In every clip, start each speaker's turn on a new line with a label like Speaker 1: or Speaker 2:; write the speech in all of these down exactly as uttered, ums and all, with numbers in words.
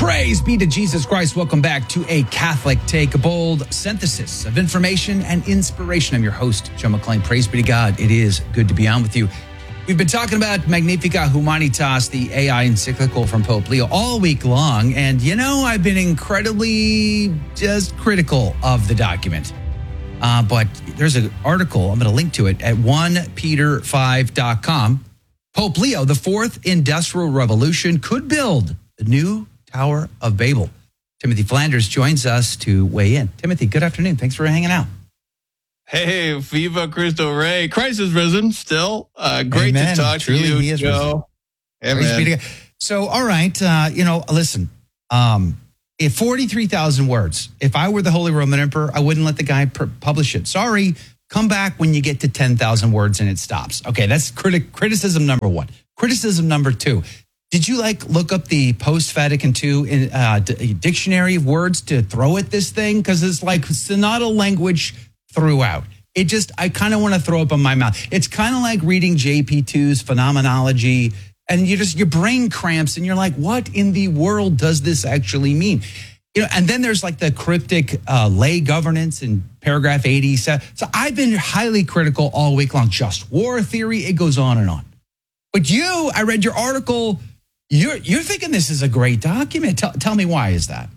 Speaker 1: Praise be to Jesus Christ. Welcome back to A Catholic Take, a bold synthesis of information and inspiration. I'm your host, Joe McClain. Praise be to God. It is good to be on with you. We've been talking about Magnificat Humanitas, the A I encyclical from Pope Leo, all week long. And, you know, I've been incredibly just critical of the document. Uh, but there's an article, I'm going to link to it, at first peter five dot com. Pope Leo, the fourth industrial revolution could build the new Tower of Babel. Timothy Flanders joins us to weigh in. Timothy, good afternoon. Thanks for hanging out.
Speaker 2: Hey, Viva Cristo Rey. Christ is risen still. Uh, great
Speaker 1: Amen.
Speaker 2: to talk
Speaker 1: Truly,
Speaker 2: to you,
Speaker 1: he is
Speaker 2: Joe.
Speaker 1: Amen. So, all right, uh, you know, listen, um, if forty-three thousand words, if I were the Holy Roman Emperor, I wouldn't let the guy pr- publish it. Sorry, come back when you get to ten thousand words and it stops. Okay, that's criti- criticism number one. Criticism number two. Did you like look up the post-Vatican two in, uh, d- dictionary of words to throw at this thing? Because it's like synodal language throughout. It just, I kind of want to throw up in my mouth. It's kind of like reading J P two's phenomenology, and you just, your brain cramps and you're like, what in the world does this actually mean? You know, and then there's like the cryptic uh, lay governance in paragraph eighty-seven. So I've been highly critical all week long. Just war theory, it goes on and on. But you, I read your article. You're you're thinking this is a great document. Tell, tell me why is that?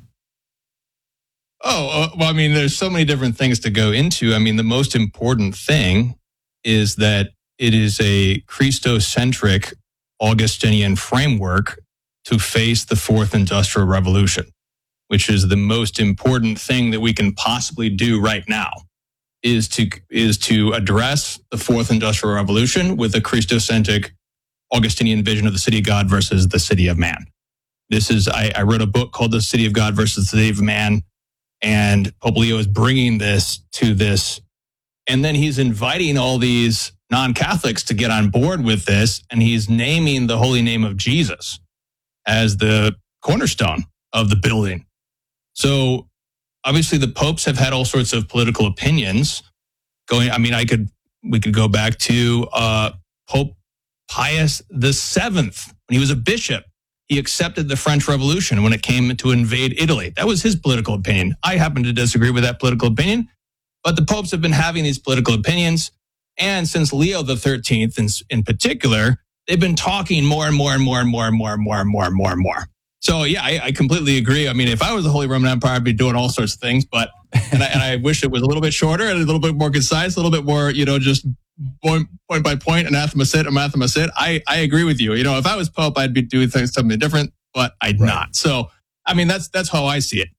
Speaker 2: Oh, uh, well, I mean, there's so many different things to go into. I mean, the most important thing is that it is a Christocentric Augustinian framework to face the fourth industrial revolution, which is the most important thing that we can possibly do right now, is to is to address the fourth industrial revolution with a Christocentric Augustinian vision of the city of God versus the city of man. This is, I, I wrote a book called The City of God versus the City of Man, and Pope Leo is bringing this to this. And then he's inviting all these non-Catholics to get on board with this, and he's naming the holy name of Jesus as the cornerstone of the building. So obviously the popes have had all sorts of political opinions going. I mean, I could, we could go back to uh, Pope Pius the Seventh, when he was a bishop, he accepted the French Revolution when it came to invade Italy. That was his political opinion. I happen to disagree with that political opinion, but the popes have been having these political opinions. And since Leo the thirteenth in, in particular, they've been talking more and more and more and more and more and more and more and more and more. So yeah, I, I completely agree. I mean, if I was the Holy Roman Empire, I'd be doing all sorts of things, but, and I, and I wish it was a little bit shorter and a little bit more concise, a little bit more, you know, just point, point by point, anathema sit, anathema sit. I, I agree with you. You know, if I was Pope, I'd be doing things something different, but I'd right. not. So, I mean, that's, that's how I see it.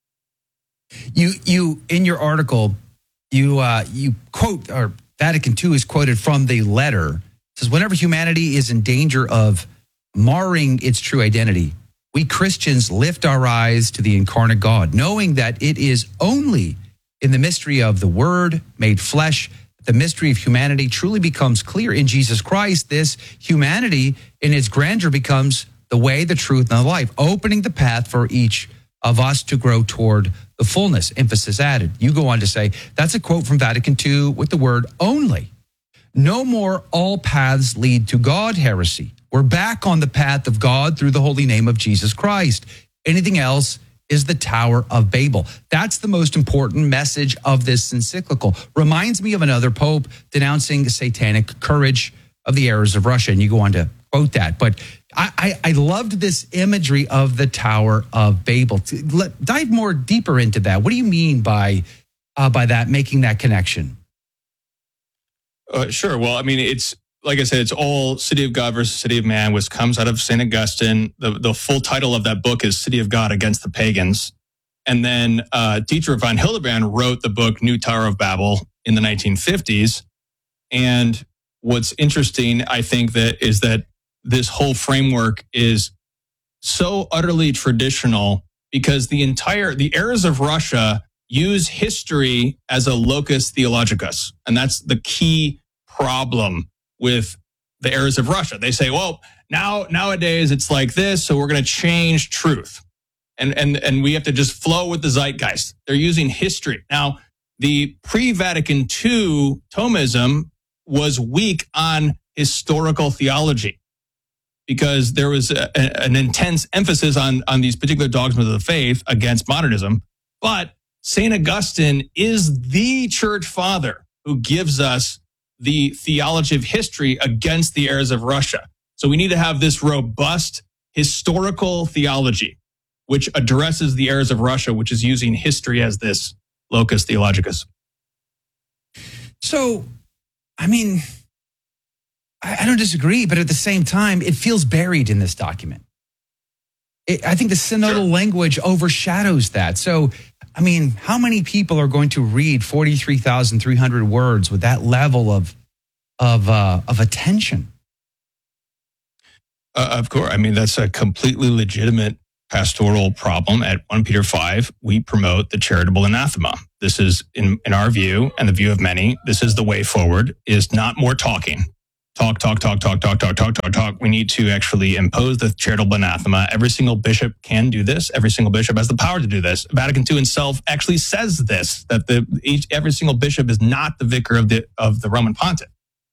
Speaker 1: You, you, in your article, you, uh, you quote, or Vatican two is quoted from the letter. It says, whenever humanity is in danger of marring its true identity, we Christians lift our eyes to the incarnate God, knowing that it is only in the mystery of the Word made flesh that the mystery of humanity truly becomes clear. In Jesus Christ, this humanity in its grandeur becomes the way, the truth, and the life, opening the path for each of us to grow toward the fullness. Emphasis added. You go on to say, that's a quote from Vatican two with the word only. No more all paths lead to God heresy. We're back on the path of God through the holy name of Jesus Christ. Anything else is the Tower of Babel. That's the most important message of this encyclical. Reminds me of another pope denouncing satanic courage of the errors of Russia. And you go on to quote that. But I, I, I loved this imagery of the Tower of Babel. Let, dive more deeper into that. What do you mean by, uh, by that, making that connection?
Speaker 2: Uh, sure. Well, I mean, it's, like I said, it's all City of God versus City of Man, which comes out of Saint Augustine. The, the full title of that book is City of God Against the Pagans. And then uh, Dietrich von Hildebrand wrote the book New Tower of Babel in the nineteen fifties. And what's interesting, I think, that is that this whole framework is so utterly traditional because the entire, the errors of Russia use history as a locus theologicus. And that's the key problem with the errors of Russia. They say, well, now nowadays it's like this, so we're going to change truth. And, and, and we have to just flow with the zeitgeist. They're using history. Now, the pre-Vatican two Thomism was weak on historical theology because there was a, a, an intense emphasis on, on these particular dogmas of the faith against modernism. But Saint Augustine is the church father who gives us the theology of history against the errors of Russia. So we need to have this robust historical theology, which addresses the errors of Russia, which is using history as this locus theologicus.
Speaker 1: So, I mean, I, I don't disagree, but at the same time, it feels buried in this document. It, I think the synodal sure. language overshadows that. So, I mean, how many people are going to read forty-three thousand three hundred words with that level of of uh, of attention?
Speaker 2: Uh, of course. I mean, that's a completely legitimate pastoral problem. At First Peter five, we promote the charitable anathema. This is, in, in our view, and the view of many, this is the way forward, is not more talking. Talk, talk, talk, talk, talk, talk, talk, talk, talk. We need to actually impose the charitable anathema. Every single bishop can do this. Every single bishop has the power to do this. Vatican two itself actually says this, that the each, every single bishop is not the vicar of the of the Roman pontiff.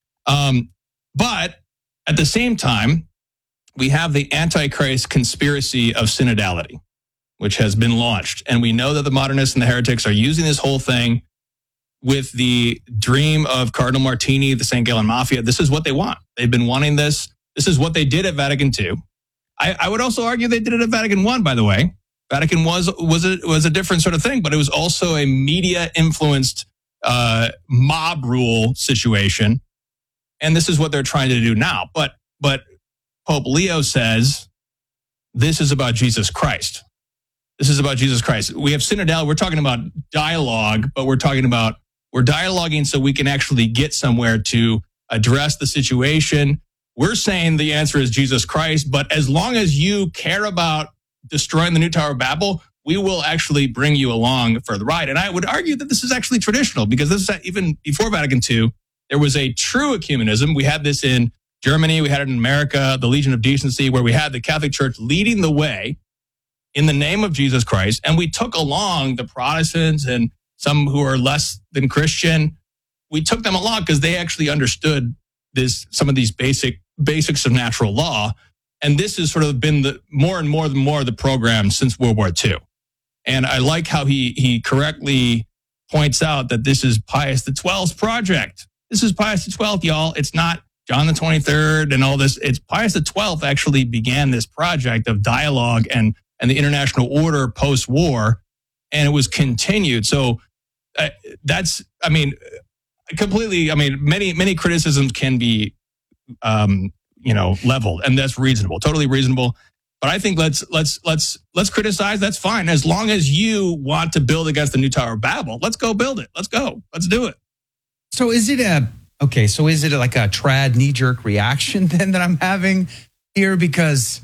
Speaker 2: Um, but at the same time, we have the Antichrist conspiracy of synodality, which has been launched. And we know that the modernists and the heretics are using this whole thing with the dream of Cardinal Martini, the Saint Gallen Mafia. This is what they want. They've been wanting this. This is what they did at Vatican two. I, I would also argue they did it at Vatican one, by the way. Vatican was was a, was a different sort of thing, but it was also a media-influenced uh, mob rule situation. And this is what they're trying to do now. But but Pope Leo says, this is about Jesus Christ. This is about Jesus Christ. We have synodality. We're talking about dialogue, but we're talking about, we're dialoguing so we can actually get somewhere to address the situation. We're saying the answer is Jesus Christ, but as long as you care about destroying the new Tower of Babel, we will actually bring you along for the ride. And I would argue that this is actually traditional, because this is even before Vatican two, there was a true ecumenism. We had this in Germany, we had it in America, the Legion of Decency, where we had the Catholic Church leading the way in the name of Jesus Christ. And we took along the Protestants and some who are less than Christian. We took them along because they actually understood this, some of these basic basics of natural law. And this has sort of been the more and more and more the program since World War Two. And I like how he he correctly points out that this is Pius the twelfth's project. This is Pius the twelfth, y'all. It's not John the twenty-third and all this. It's Pius the twelfth actually began this project of dialogue and, and the international order post-war, and it was continued. So uh, that's, I mean, completely, I mean, many, many criticisms can be, um, you know, leveled, and that's reasonable, totally reasonable. But I think let's, let's, let's, let's criticize. That's fine. As long as you want to build against the new Tower of Babel, let's go build it. Let's go. Let's do it.
Speaker 1: So is it a, okay, so is it like a trad knee-jerk reaction then that I'm having here? Because,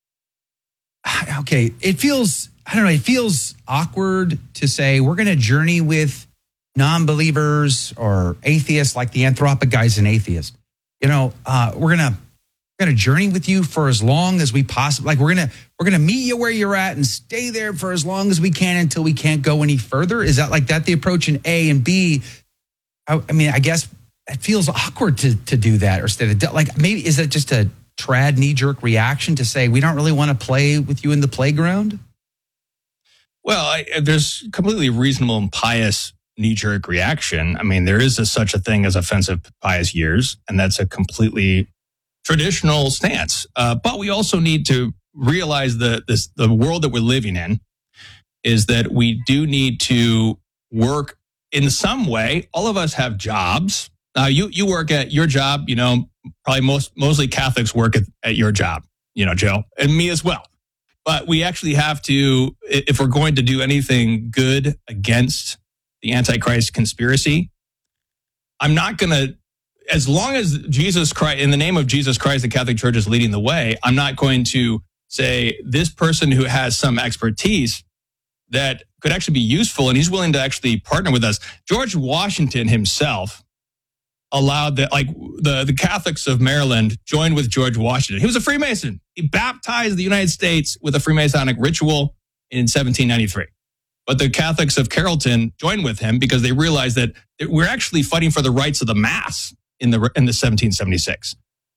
Speaker 1: okay, it feels, I don't know, it feels awkward to say we're going to journey with non-believers or atheists, like the Anthropic guy's an atheist. You know, uh, we're going to we're going to journey with you for as long as we possibly, like we're going to we're going to meet you where you're at and stay there for as long as we can until we can't go any further. Is that like that the approach in A? And B, I, I mean, I guess it feels awkward to to do that, or stay like maybe is that just a trad knee-jerk reaction to say we don't really want to play with you in the playground?
Speaker 2: Well, I, there's completely reasonable and pious knee-jerk reaction. I mean, there is a, such a thing as offensive pious years, and that's a completely traditional stance. Uh, but we also need to realize that this, the world that we're living in is that we do need to work in some way. All of us have jobs. Now, you you work at your job, you know, probably most mostly Catholics work at, at your job, you know, Joe, and me as well. But we actually have to, if we're going to do anything good against the Antichrist conspiracy, I'm not going to, as long as Jesus Christ, in the name of Jesus Christ, the Catholic Church is leading the way, I'm not going to say this person who has some expertise that could actually be useful and he's willing to actually partner with us. George Washington himself allowed that, like the, the Catholics of Maryland joined with George Washington. He was a Freemason. He baptized the United States with a Freemasonic ritual in seventeen ninety-three. But the Catholics of Carrollton joined with him because they realized that we're actually fighting for the rights of the mass in the in the seventeen seventy-six.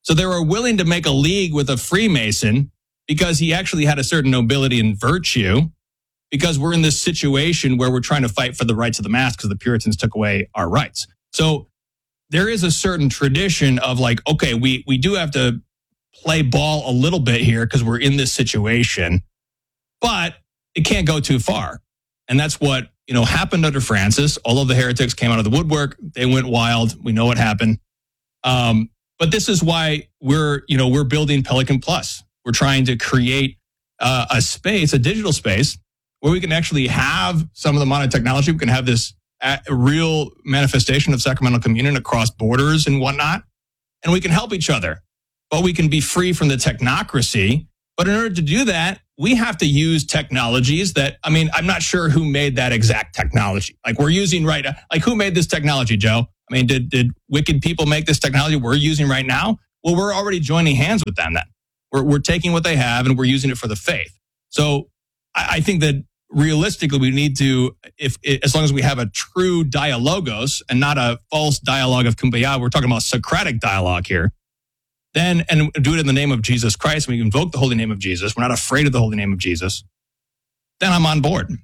Speaker 2: So they were willing to make a league with a Freemason because he actually had a certain nobility and virtue, because we're in this situation where we're trying to fight for the rights of the mass because the Puritans took away our rights. So there is a certain tradition of like, okay, we, we do have to play ball a little bit here because we're in this situation, but it can't go too far. And that's what, you know, happened under Francis. All of the heretics came out of the woodwork. They went wild. We know what happened. Um, but this is why we're, you know, we're building Pelican Plus. We're trying to create uh, a space, a digital space, where we can actually have some of the modern technology. We can have this uh, real manifestation of sacramental communion across borders and whatnot. And we can help each other, but we can be free from the technocracy. But in order to do that, we have to use technologies that, I mean, I'm not sure who made that exact technology. Like we're using right now, like who made this technology, Joe? I mean, did, did wicked people make this technology we're using right now? Well, we're already joining hands with them then. We're, we're taking what they have and we're using it for the faith. So I, I think that realistically, we need to, if as long as we have a true dialogos and not a false dialogue of kumbaya, we're talking about Socratic dialogue here, then, and do it in the name of Jesus Christ, and we invoke the holy name of Jesus, we're not afraid of the holy name of Jesus, then I'm on board.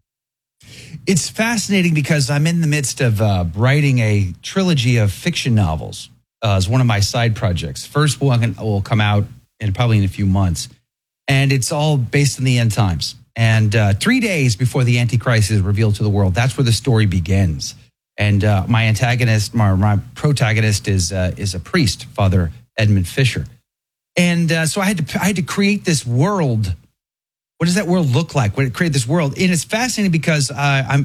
Speaker 1: It's fascinating because I'm in the midst of uh, writing a trilogy of fiction novels uh, as one of my side projects. First one will come out in probably in a few months, and it's all based on the end times. And uh, three days before the Antichrist is revealed to the world, that's where the story begins. And uh, my antagonist, my, my protagonist is uh, is a priest, Father Edmund Fisher. And uh, so I had to I had to create this world. What does that world look like? When it create this world, and it's fascinating because uh, I'm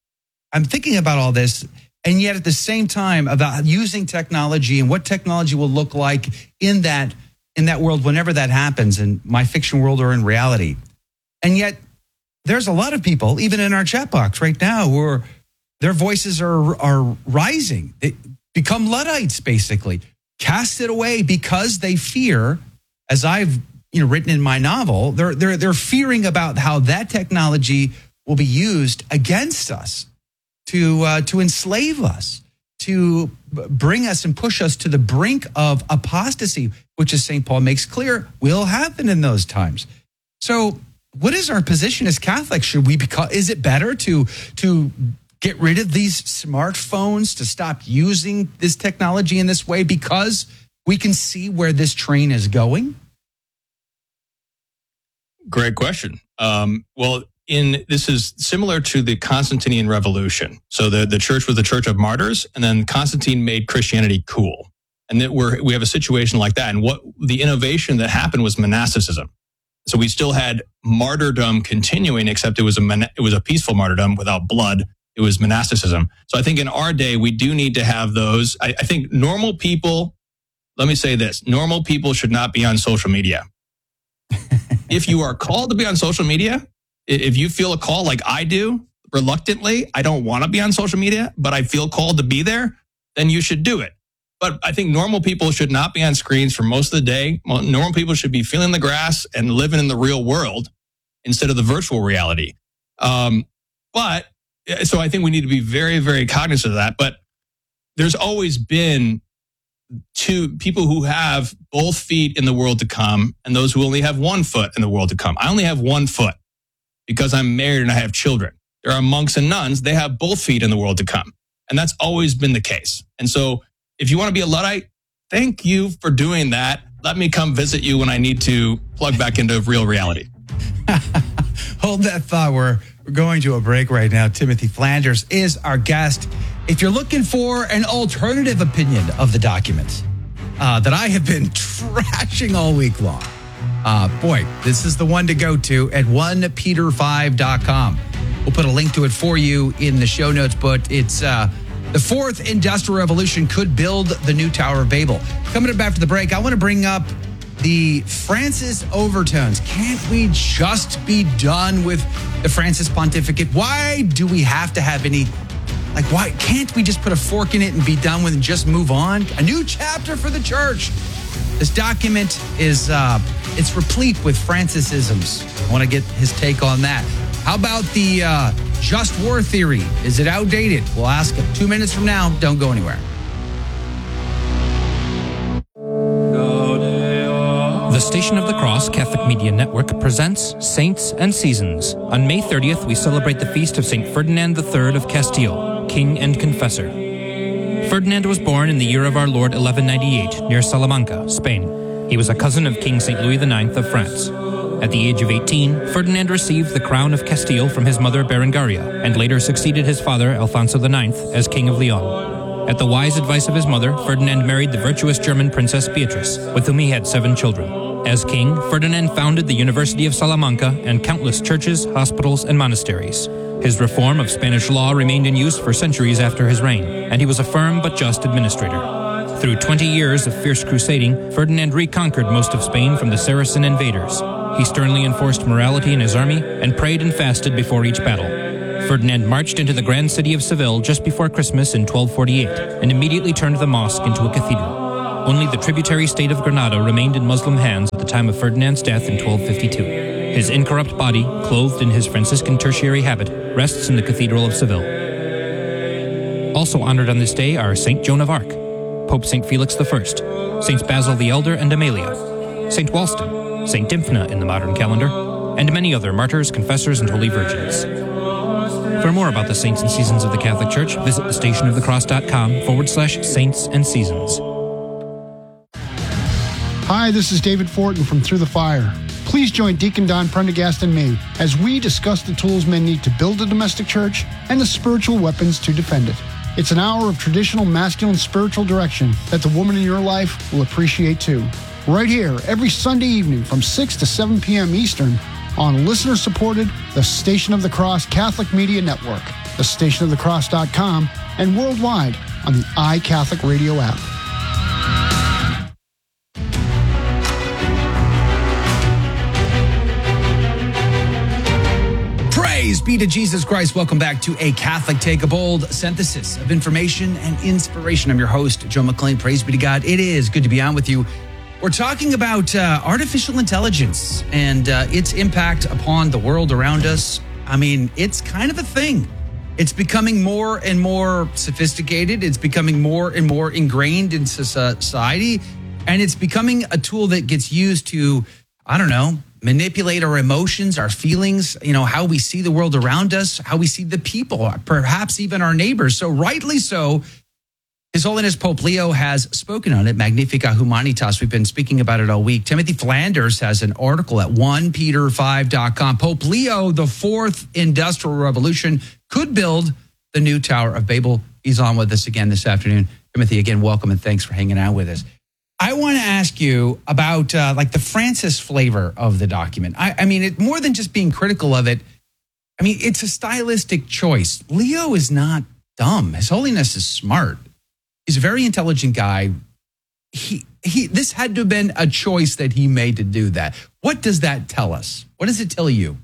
Speaker 1: I'm thinking about all this, and yet at the same time about using technology and what technology will look like in that in that world whenever that happens, in my fiction world or in reality. And yet, there's a lot of people, even in our chat box right now, who are, their voices are are rising. They become Luddites, basically. Cast it away because they fear, as I've you know written in my novel, they're they're they're fearing about how that technology will be used against us to uh, to enslave us, to bring us and push us to the brink of apostasy, which, as Saint Paul makes clear, will happen in those times. So, what is our position as Catholics? Should we become, is it better to to get rid of these smartphones, to stop using this technology in this way because we can see where this train is going?
Speaker 2: Great question. Um, well, in this is similar to the Constantinian Revolution. So the, the church was the Church of Martyrs, and then Constantine made Christianity cool. And that we're, we have a situation like that. And what the innovation that happened was monasticism. So we still had martyrdom continuing, except it was a it was a peaceful martyrdom without blood. It was monasticism. So I think in our day, we do need to have those. I, I think normal people, let me say this, normal people should not be on social media. If you are called to be on social media, if you feel a call like I do, reluctantly, I don't want to be on social media, but I feel called to be there, then you should do it. But I think normal people should not be on screens for most of the day. Normal people should be feeling the grass and living in the real world instead of the virtual reality. Um, but so I think we need to be very, very cognizant of that. But there's always been two people who have both feet in the world to come and those who only have one foot in the world to come. I only have one foot because I'm married and I have children. There are monks and nuns. They have both feet in the world to come. And that's always been the case. And so if you want to be a Luddite, thank you for doing that. Let me come visit you when I need to plug back into real reality.
Speaker 1: Hold that thought. We're, we're going to a break right now. Timothy Flanders is our guest. If you're looking for an alternative opinion of the documents uh, that I have been trashing all week long, uh, boy, this is the one to go to at one peter five dot com. We'll put a link to it for you in the show notes, but it's... Uh, The fourth industrial revolution could build the new Tower of Babel. Coming up after the break, I want to bring up the Francis overtones. Can't we just be done with the Francis pontificate? Why do we have to have any, like, why can't we just put a fork in it and be done with it and just move on? A new chapter for the church. This document is, uh, it's replete with Francisisms. I want to get his take on that. How about the uh, just war theory? Is it outdated? We'll ask him two minutes from now. Don't go anywhere.
Speaker 3: God. Station of the Cross Catholic Media Network presents Saints and Seasons. On May thirtieth, we celebrate the feast of Saint Ferdinand the Third of Castile, King and Confessor. Ferdinand was born in the year of our Lord eleven ninety-eight near Salamanca, Spain. He was a cousin of King Saint Louis the Ninth of France. At the age of eighteen, Ferdinand received the crown of Castile from his mother Berengaria, and later succeeded his father Alfonso the Ninth as King of Leon. At the wise advice of his mother, Ferdinand married the virtuous German Princess Beatrice, with whom he had seven children. As king, Ferdinand founded the University of Salamanca and countless churches, hospitals, and monasteries. His reform of Spanish law remained in use for centuries after his reign, and he was a firm but just administrator. Through twenty years of fierce crusading, Ferdinand reconquered most of Spain from the Saracen invaders. He sternly enforced morality in his army and prayed and fasted before each battle. Ferdinand marched into the grand city of Seville just before Christmas in twelve forty-eight and immediately turned the mosque into a cathedral. Only the tributary state of Granada remained in Muslim hands at the time of Ferdinand's death in twelve fifty-two. His incorrupt body, clothed in his Franciscan tertiary habit, rests in the Cathedral of Seville. Also honored on this day are Saint Joan of Arc, Pope Saint Felix the First, Saints Basil the Elder and Amalia, Saint Walston, Saint Dymphna in the modern calendar, and many other martyrs, confessors, and holy virgins. For more about the Saints and Seasons of the Catholic Church, visit thestationofthecross.com forward slash saints and seasons.
Speaker 4: Hi, this is David Fortin from Through the Fire. Please join Deacon Don Prendergast and me as we discuss the tools men need to build a domestic church and the spiritual weapons to defend it. It's an hour of traditional masculine spiritual direction that the woman in your life will appreciate too. Right here, every Sunday evening from six to seven p.m. Eastern, on listener-supported The Station of the Cross Catholic Media Network, the station of the cross dot com, and worldwide on the iCatholic Radio app.
Speaker 1: Praise be to Jesus Christ. Welcome back to A Catholic Take, a bold synthesis of information and inspiration. I'm your host, Joe McLean. Praise be to God. It is good to be on with you. We're talking about uh, artificial intelligence and uh, its impact upon the world around us. I mean, it's kind of a thing. It's becoming more and more sophisticated. It's becoming more and more ingrained in society. And it's becoming a tool that gets used to, I don't know, manipulate our emotions, our feelings, you know, how we see the world around us, how we see the people, perhaps even our neighbors. So rightly so, His Holiness Pope Leo has spoken on it, Magnificat Humanitas. We've been speaking about it all week. Timothy Flanders has an article at one peter five dot com. Pope Leo, the fourth industrial revolution, could build the new Tower of Babel. He's on with us again this afternoon. Timothy, again, welcome and thanks for hanging out with us. I want to ask you about uh, like the Francis flavor of the document. I, I mean, it, more than just being critical of it, I mean, it's a stylistic choice. Leo is not dumb. His Holiness is smart. He's a very intelligent guy. He he. This had to have been a choice that he made to do that. What does that tell us? What does it tell you?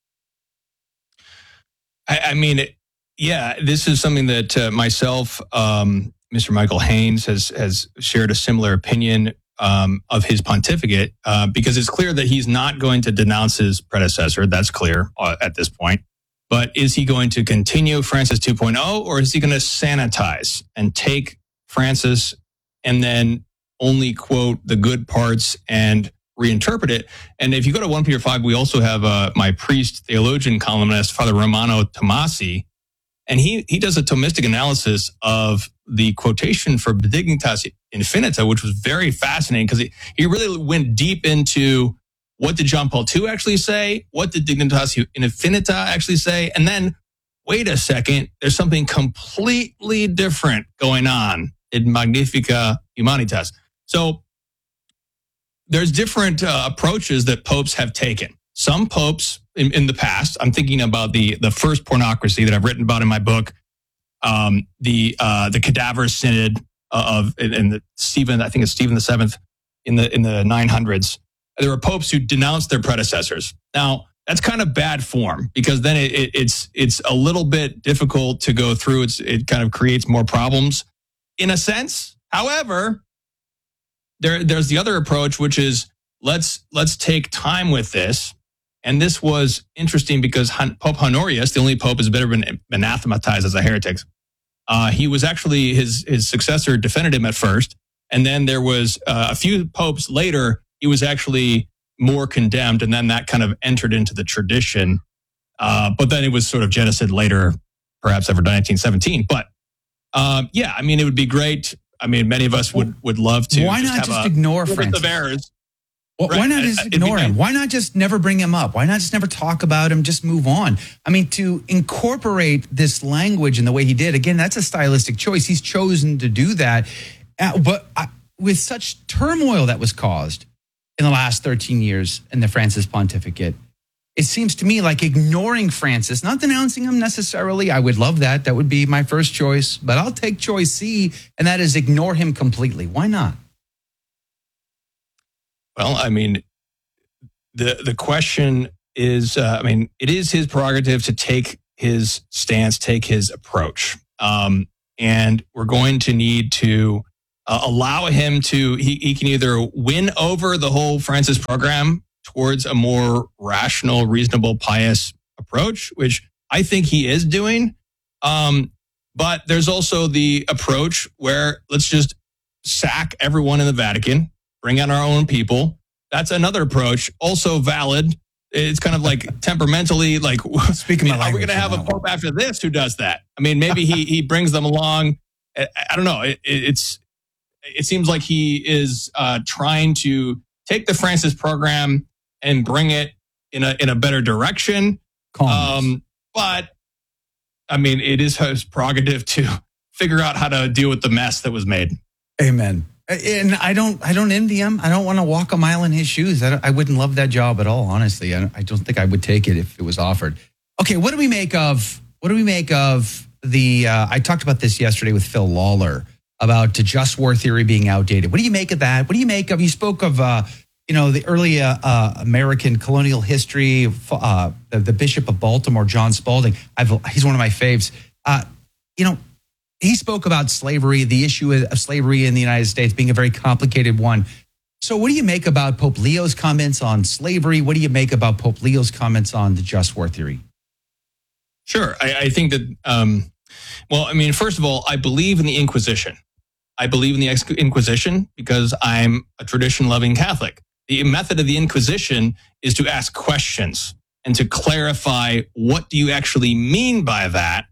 Speaker 2: I, I mean, it, yeah, this is something that uh, myself, um, Mister Michael Haynes, has has shared a similar opinion um, of his pontificate uh, because it's clear that he's not going to denounce his predecessor. That's clear uh, at this point. But is he going to continue Francis two point oh, or is he going to sanitize and take Francis and then only quote the good parts and reinterpret it? And if you go to one Peter five, we also have uh, my priest theologian columnist, Father Romano Tomasi, and he he does a Thomistic analysis of the quotation for Benedictus Infinita, which was very fascinating because he, he really went deep into what did John Paul the Second actually say, what did Dignitas Infinita actually say, and then, wait a second, there's something completely different going on in Magnificat Humanitas. So there's different uh, approaches that popes have taken. Some popes in, in the past, I'm thinking about the, the first pornocracy that I've written about in my book, um, the uh, the Cadaver Synod of in the Stephen, I think it's Stephen the Seventh in the in the nine hundreds. There were popes who denounced their predecessors. Now, that's kind of bad form because then it, it, it's it's a little bit difficult to go through. It's, it kind of creates more problems in a sense. However, there there's the other approach, which is let's let's take time with this. And this was interesting because Pope Honorius, the only pope who's ever been anathematized as a heretic, uh, he was actually, his his successor defended him at first. And then there was uh, a few popes later, he he was actually more condemned, and then that kind of entered into the tradition. Uh, but then it was sort of jettisoned later, perhaps after nineteen seventeen. But um, yeah, I mean, it would be great. I mean, many of us would would love to.
Speaker 1: Why
Speaker 2: just
Speaker 1: not
Speaker 2: have
Speaker 1: just
Speaker 2: a
Speaker 1: ignore
Speaker 2: list
Speaker 1: Francis?
Speaker 2: of errors?
Speaker 1: Well,
Speaker 2: Right.
Speaker 1: Why not just
Speaker 2: It'd be
Speaker 1: ignore
Speaker 2: nice.
Speaker 1: him? Why not just never bring him up? Why not just never talk about him? Just move on. I mean, to incorporate this language in the way he did, again, that's a stylistic choice. He's chosen to do that. Uh, but uh, with such turmoil that was caused in the last thirteen years in the Francis pontificate, it seems to me like ignoring Francis, not denouncing him necessarily. I would love that. That would be my first choice. But I'll take choice C, and that is ignore him completely. Why not?
Speaker 2: Well, I mean, the the question is, uh, I mean, it is his prerogative to take his stance, take his approach, um, and we're going to need to uh, allow him to. He, he can either win over the whole Francis program towards a more rational, reasonable, pious approach, which I think he is doing. Um, but there's also the approach where let's just sack everyone in the Vatican, bring out our own people. That's another approach, also valid. It's kind of like temperamentally, like,
Speaker 1: Speaking
Speaker 2: I mean,
Speaker 1: my
Speaker 2: are we
Speaker 1: language
Speaker 2: going to have a
Speaker 1: now.
Speaker 2: pope after this who does that? I mean, maybe he he brings them along. I, I don't know. It, it, it's it seems like he is uh, trying to take the Francis program and bring it in a in a better direction. Um, but I mean, it is his prerogative to figure out how to deal with the mess that was made.
Speaker 1: Amen. And I don't, I don't envy him. I don't want to walk a mile in his shoes. I, don't, I wouldn't love that job at all, honestly. I don't, I don't think I would take it if it was offered. Okay, what do we make of? What do we make of the? Uh, I talked about this yesterday with Phil Lawler about the just war theory being outdated. What do you make of that? What do you make of? You spoke of, uh, you know, the early uh, uh, American colonial history. Uh, the, the Bishop of Baltimore, John Spalding. I've, he's one of my faves. Uh, you know. He spoke about slavery, the issue of slavery in the United States being a very complicated one. So what do you make about Pope Leo's comments on slavery? What do you make about Pope Leo's comments on the just war theory?
Speaker 2: Sure. I, I think that, um, well, I mean, first of all, I believe in the Inquisition. I believe in the Ex- Inquisition because I'm a tradition-loving Catholic. The method of the Inquisition is to ask questions and to clarify what do you actually mean by that,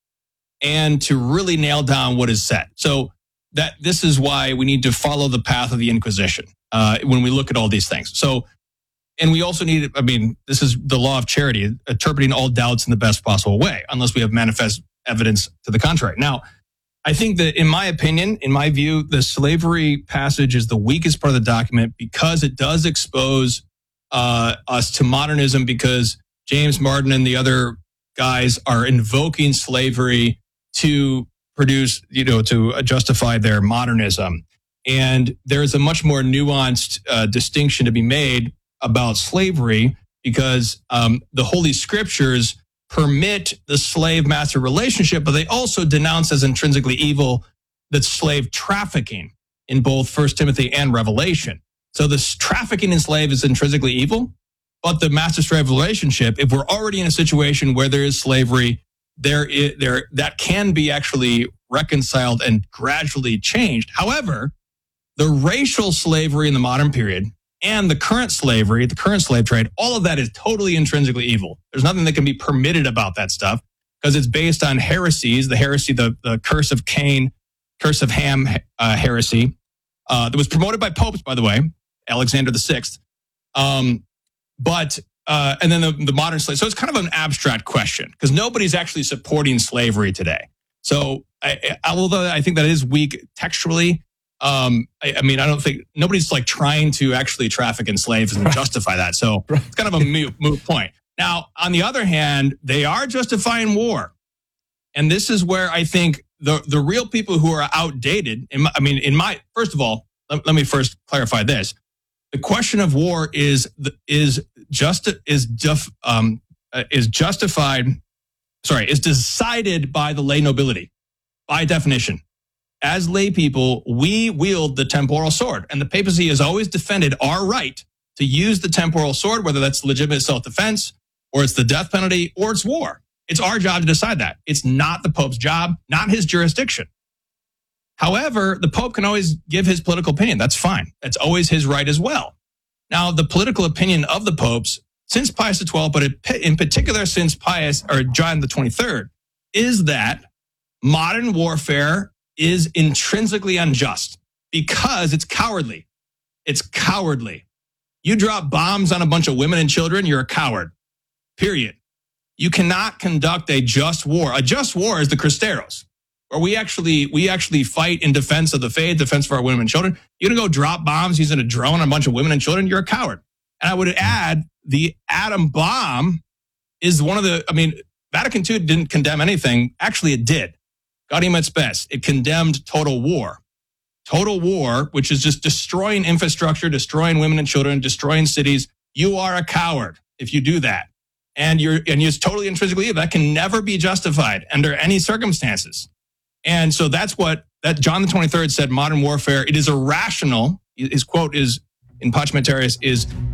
Speaker 2: and to really nail down what is said. So that this is why we need to follow the path of the Inquisition uh, when we look at all these things. So, and we also need, I mean, this is the law of charity, interpreting all doubts in the best possible way, unless we have manifest evidence to the contrary. Now, I think that in my opinion, in my view, the slavery passage is the weakest part of the document because it does expose uh, us to modernism, because James Martin and the other guys are invoking slavery to produce, you know, to justify their modernism. And there's a much more nuanced uh, distinction to be made about slavery because um, the Holy Scriptures permit the slave-master relationship, but they also denounce as intrinsically evil the slave trafficking in both First Timothy and Revelation. So this trafficking in slave is intrinsically evil, but the master-slave relationship, if we're already in a situation where there is slavery, there is, there that can be actually reconciled and gradually changed. However, the racial slavery in the modern period and the current slavery, the current slave trade, all of that is totally intrinsically evil. There's nothing that can be permitted about that stuff because it's based on heresies, the heresy, the, the curse of Cain, curse of Ham uh, heresy, uh, that was promoted by popes, by the way, Alexander the Sixth. Um, but Uh, and then the, the modern slave. So it's kind of an abstract question because nobody's actually supporting slavery today. So I, I, although I think that is weak textually, um, I, I mean, I don't think nobody's like trying to actually traffic in slaves and justify that. So it's kind of a moot, moot point. Now, on the other hand, they are justifying war. And this is where I think the, the real people who are outdated, in my, I mean, in my, first of all, let, let me first clarify this. The question of war is is just is just um, is justified. Sorry, is decided by the lay nobility, by definition. As lay people, we wield the temporal sword, and the papacy has always defended our right to use the temporal sword, whether that's legitimate self-defense or it's the death penalty or it's war. It's our job to decide that. It's not the Pope's job, not his jurisdiction. However, the Pope can always give his political opinion. That's fine. That's always his right as well. Now, the political opinion of the popes since Pius the twelfth, but in particular since Pius or John the twenty-third, is that modern warfare is intrinsically unjust because it's cowardly. It's cowardly. You drop bombs on a bunch of women and children, you're a coward. Period. You cannot conduct a just war. A just war is the Cristeros, where we actually we actually fight in defense of the faith, defense for our women and children. You're going to go drop bombs using a drone on a bunch of women and children, you're a coward. And I would add, the atom bomb is one of the, I mean, Vatican Two didn't condemn anything. Actually, it did. Gaudium et Spes. It condemned total war. Total war, which is just destroying infrastructure, destroying women and children, destroying cities. You are a coward if you do that. And you're, and you're totally intrinsically evil. That can never be justified under any circumstances. And so that's what that John the twenty-third said, modern warfare, it is irrational. His quote is in Pachymterius is